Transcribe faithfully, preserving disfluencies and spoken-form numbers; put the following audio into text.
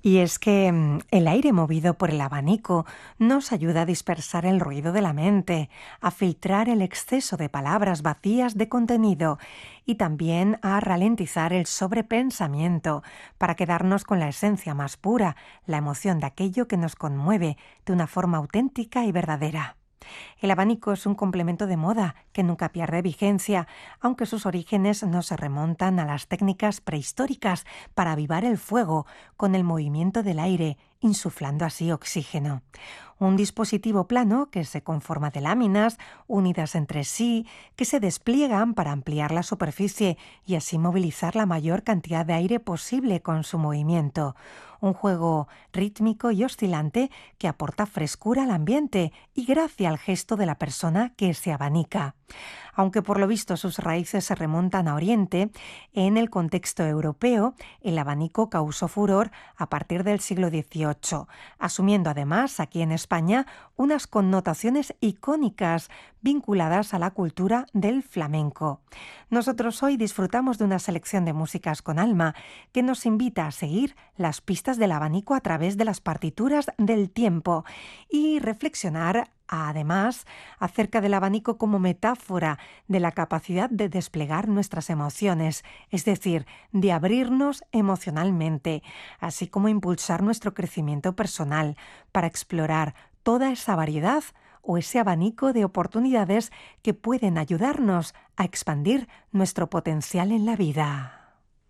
Y es que mm, el aire movido por el abanico nos ayuda a dispersar el ruido de la mente, a filtrar el exceso de palabras vacías de contenido y también a ralentizar el sobrepensamiento para quedarnos con la esencia más pura, la emoción de aquello que nos conmueve de una forma auténtica y verdadera. El abanico es un complemento de moda que nunca pierde vigencia, aunque sus orígenes no se remontan a las técnicas prehistóricas para avivar el fuego con el movimiento del aire, insuflando así oxígeno. Un dispositivo plano que se conforma de láminas unidas entre sí, que se despliegan para ampliar la superficie y así movilizar la mayor cantidad de aire posible con su movimiento. Un juego rítmico y oscilante que aporta frescura al ambiente y gracia al gesto de la persona que se abanica. Aunque por lo visto sus raíces se remontan a Oriente, en el contexto europeo el abanico causó furor a partir del siglo dieciocho, asumiendo además aquí en España unas connotaciones icónicas vinculadas a la cultura del flamenco. Nosotros hoy disfrutamos de una selección de músicas con alma que nos invita a seguir las pistas del abanico a través de las partituras del tiempo y reflexionar además acerca del abanico como metáfora de la capacidad de desplegar nuestras emociones, es decir, de abrirnos emocionalmente, así como impulsar nuestro crecimiento personal para explorar toda esa variedad o ese abanico de oportunidades que pueden ayudarnos a expandir nuestro potencial en la vida.